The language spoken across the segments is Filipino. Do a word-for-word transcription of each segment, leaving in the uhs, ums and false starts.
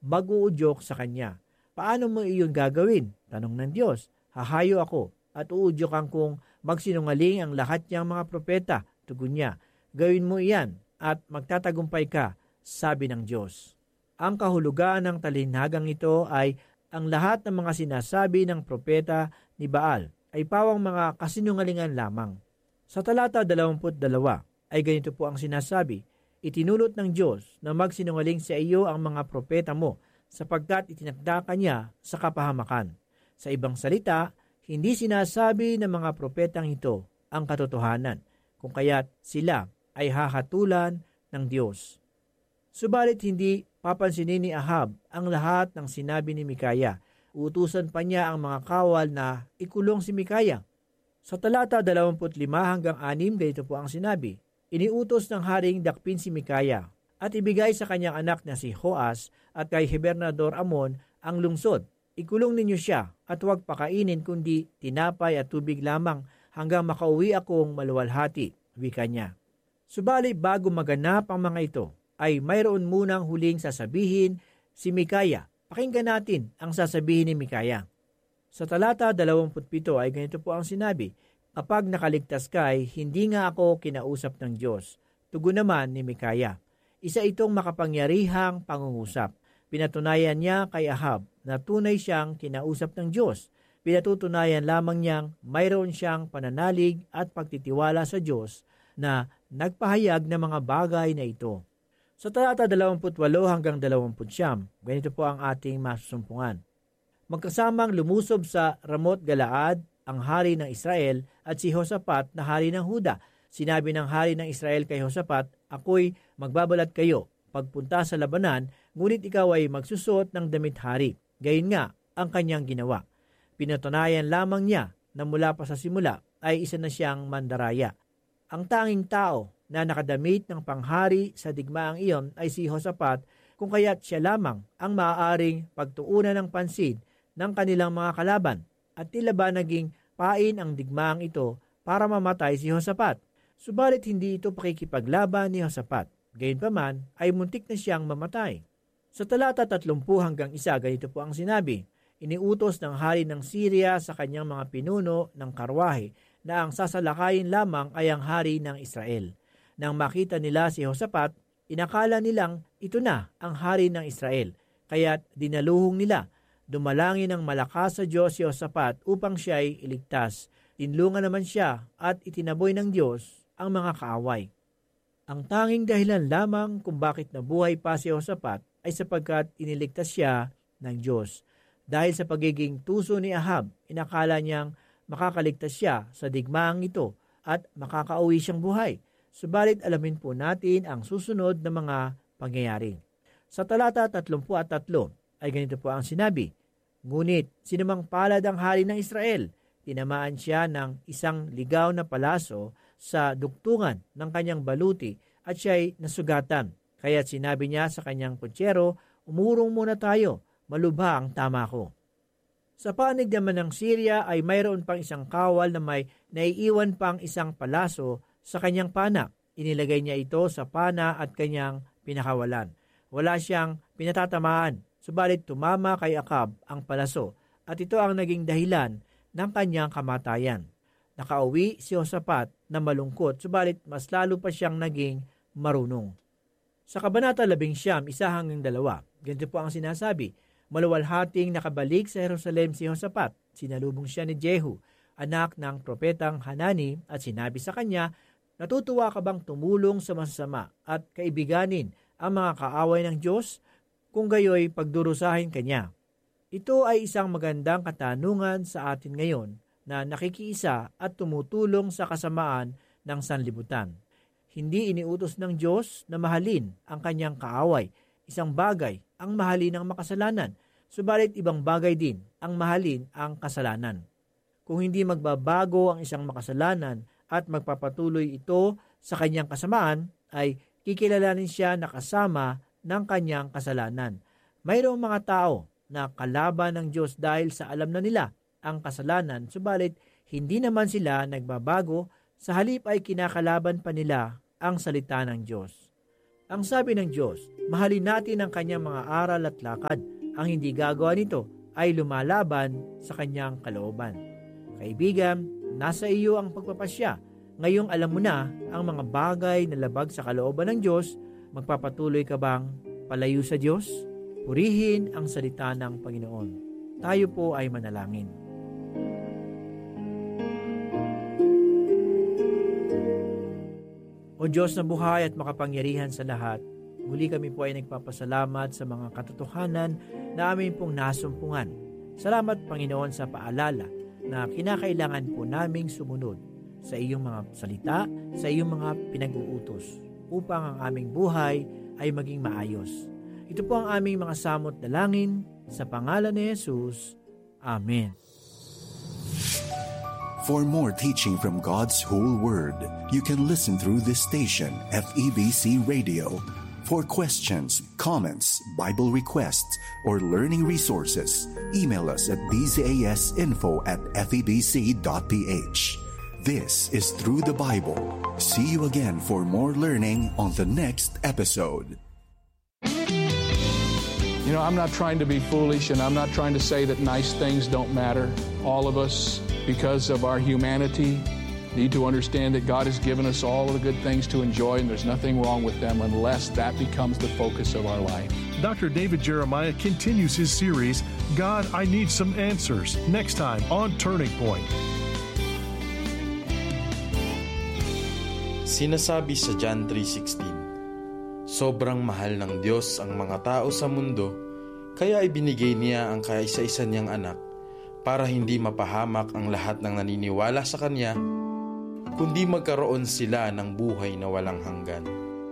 mag-uudyok sa kanya. Paano mo iyon gagawin? Tanong ng Diyos. Hahayo ako at uudyokan kong magsinungaling ang lahat niyang mga propeta. Tugon niya, gawin mo iyan at magtatagumpay ka, sabi ng Diyos. Ang kahulugan ng talinagang ito ay ang lahat ng mga sinasabi ng propeta ni Baal ay pawang mga kasinungalingan lamang. Sa talata dalawampu't dalawa ay ganito po ang sinasabi, itinulot ng Diyos na magsinungaling sa iyo ang mga propeta mo sapagkat itinakda ka niya sa kapahamakan. Sa ibang salita, hindi sinasabi ng mga propetang ito ang katotohanan, kung kaya't sila ay hahatulan ng Diyos. Subalit hindi papansinin ni Ahab ang lahat ng sinabi ni Mikaya. Uutusan pa niya ang mga kawal na ikulong si Mikaya. Sa talata dalawampu't lima hanggang anim, ganito po ang sinabi, iniutos ng haring dakpin si Mikaya at ibigay sa kanyang anak na si Joas at kay Gobernador Amon ang lungsod. Ikulong ninyo siya at huwag pakainin kundi tinapay at tubig lamang hanggang makauwi akong maluwalhati, wika niya. Subalit bago maganap ang mga ito, ay mayroon munang huling sasabihin si Mikaya. Pakinggan natin ang sasabihin ni Mikaya. Sa talata dalawampu't pito ay ganito po ang sinabi, kapag nakaligtas ka ay hindi nga ako kinausap ng Diyos. Tugon naman ni Mikaya. Isa itong makapangyarihang pangungusap. Pinatunayan niya kay Ahab na tunay siyang kinausap ng Diyos. Pinatutunayan lamang niyang mayroon siyang pananalig at pagtitiwala sa Diyos na nagpahayag ng mga bagay na ito. Sa talata dalawampu't walo hanggang dalawampu't siyam, ganito po ang ating masusumpungan. Magkasamang lumusob sa Ramot Galaad ang hari ng Israel at si Hosapat na hari ng Huda. Sinabi ng hari ng Israel kay Hosapat, ako'y magbabalat kayo pagpunta sa labanan, ngunit ikaw ay magsusot ng damit hari. Gayon nga ang kanyang ginawa. Pinatunayan lamang niya na mula pa sa simula ay isa na siyang mandaraya. Ang tanging tao na nakadamit ng panghari sa digmaang iyon ay si Hosapat, kung kaya't siya lamang ang maaaring pagtuunan ng pansin ng kanilang mga kalaban at tila ba naging pain ang digmaang ito para mamatay si Hosapat. Subalit hindi ito pakikipaglaban ni Hosapat. Gayunpaman ay muntik na siyang mamatay. Sa talata tatlumpu hanggang isa, ganito po ang sinabi, iniutos ng hari ng Syria sa kanyang mga pinuno ng karwahe na ang sasalakayin lamang ay ang hari ng Israel. Nang makita nila si Hosapat, inakala nilang ito na ang hari ng Israel, kaya't dinaluhong nila. Dumalangin ng malakas sa Diyos si Hosapat upang siya'y iligtas. Tinlungan naman siya at itinaboy ng Diyos ang mga kaaway. Ang tanging dahilan lamang kung bakit nabuhay pa si Hosapat ay sapagkat iniligtas siya ng Diyos. Dahil sa pagiging tuso ni Ahab, inakala niyang makakaligtas siya sa digmaang ito at makakauwi siyang buhay. Subalit alamin po natin ang susunod na mga pangyayari. Sa talata tatlumpu at tatlo ay ganito po ang sinabi, ngunit sinumang palad ang hari ng Israel, tinamaan siya ng isang ligaw na palaso sa duktungan ng kanyang baluti at siya'y nasugatan. Kaya't sinabi niya sa kanyang putyero, umurong muna tayo, malubha ang tama ko. Sa panig naman ng Syria ay mayroon pang isang kawal na may naiiwan pang isang palaso sa kanyang pana. Inilagay niya ito sa pana at kanyang pinakawalan. Wala siyang pinatatamaan, subalit tumama kay Akab ang palaso at ito ang naging dahilan ng kanyang kamatayan. Nakauwi si Hosapat na malungkot, subalit mas lalo pa siyang naging marunong. Sa Kabanata labing siyam, isa hanggang dalawa, ganito po ang sinasabi, maluwalhating nakabalik sa Jerusalem si Hosapat. Sinalubong siya ni Jehu, anak ng propetang Hanani, at sinabi sa kanya, natutuwa ka bang tumulong sa masasama at kaibiganin ang mga kaaway ng Diyos? Kung gayoy pagdurusahin kanya. Ito ay isang magandang katanungan sa atin ngayon na nakikiisa at tumutulong sa kasamaan ng sanlibutan. Hindi iniutos ng Diyos na mahalin ang kanyang kaaway. Isang bagay ang mahalin ang makasalanan, subalit ibang bagay din ang mahalin ang kasalanan. Kung hindi magbabago ang isang makasalanan at magpapatuloy ito sa kanyang kasamaan, ay kikilalanin siya na kasama ng kanyang kasalanan. Mayroong mga tao na kalaban ng Diyos dahil sa alam na nila ang kasalanan, subalit hindi naman sila nagbabago, sa halip ay kinakalaban pa nila ang salita ng Diyos. Ang sabi ng Diyos, mahalin natin ang kanyang mga aral at lakad. Ang hindi gagawa nito ay lumalaban sa kanyang kalooban. Kaibigan, nasa iyo ang pagpapasya. Ngayong alam mo na ang mga bagay na labag sa kalooban ng Diyos, magpapatuloy ka bang palayo sa Diyos? Purihin ang salita ng Panginoon. Tayo po ay manalangin. O Diyos na buhay at makapangyarihan sa lahat, muli kami po ay nagpapasalamat sa mga katotohanan na amin pong nasumpungan. Salamat Panginoon sa paalala na kinakailangan po naming sumunod sa iyong mga salita, sa iyong mga pinag-uutos upang ang aming buhay ay maging maayos. Ito po ang aming mga samot dalangin sa pangalan ni Jesus. Amen. For more teaching from God's whole Word, you can listen through this station, F E B C Radio. For questions, comments, Bible requests, or learning resources, email us at b z a s info at f e b c dot p h. This is Through the Bible. See you again for more learning on the next episode. You know, I'm not trying to be foolish, and I'm not trying to say that nice things don't matter. All of us, because of our humanity, need to understand that God has given us all of the good things to enjoy, and there's nothing wrong with them unless that becomes the focus of our life. Doctor David Jeremiah continues his series, God, I Need Some Answers, next time on Turning Point. Sinasabi sa John three sixteen, sobrang mahal ng Diyos ang mga tao sa mundo, kaya ibinigay niya ang kaisa-isa niyang anak para hindi mapahamak ang lahat ng naniniwala sa Kanya, kundi magkaroon sila ng buhay na walang hanggan.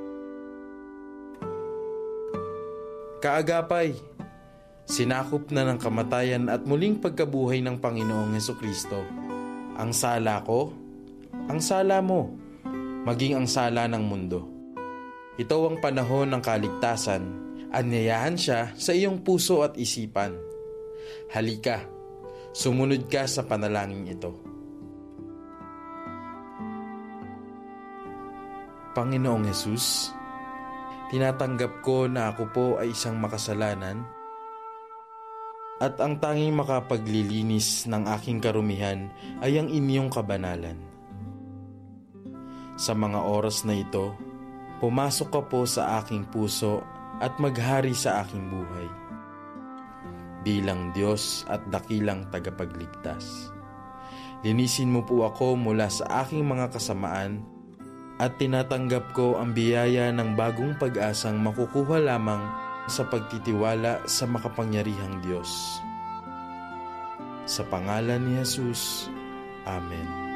Kaagapay, sinakop na ng kamatayan at muling pagkabuhay ng Panginoong Hesukristo. Ang sala ko, ang sala mo, maging ang sala ng mundo. Ito ang panahon ng kaligtasan. Anyayahan siya sa iyong puso at isipan. Halika, sumunod ka sa panalangin ito. Panginoong Hesus, tinatanggap ko na ako po ay isang makasalanan at ang tanging makapaglilinis ng aking karumihan ay ang inyong kabanalan. Sa mga oras na ito, pumasok ka po sa aking puso at maghari sa aking buhay. Bilang Diyos at dakilang tagapagligtas. Linisin mo po ako mula sa aking mga kasamaan at tinatanggap ko ang biyaya ng bagong pag-asang makukuha lamang sa pagtitiwala sa makapangyarihang Diyos. Sa pangalan ni Jesus, Amen.